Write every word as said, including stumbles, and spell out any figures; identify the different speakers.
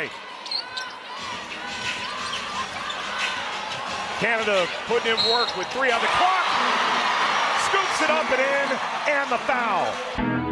Speaker 1: play. Canada putting in work with three on the clock. Scoops it up and in, and the foul.